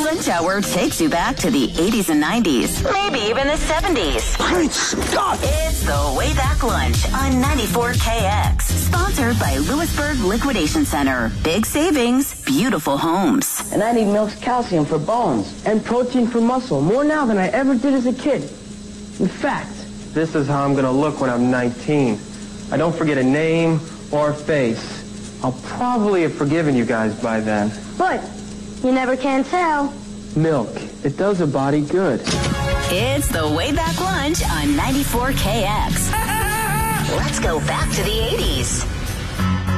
Lunch Hour takes you back to the 80s and 90s, maybe even the 70s. Great Scott! It's the Way Back Lunch on 94KX. Sponsored by Lewisburg Liquidation Center. Big savings, beautiful homes. And I need Milk's calcium for bones and protein for muscle, more now than I ever did as a kid. In fact, this is how I'm going to look when I'm 19. I don't forget a name or a face. I'll probably have forgiven you guys by then. But you never can tell. Milk, it does a body good. It's the Way Back Lunch on 94KX. Let's go back to the 80s.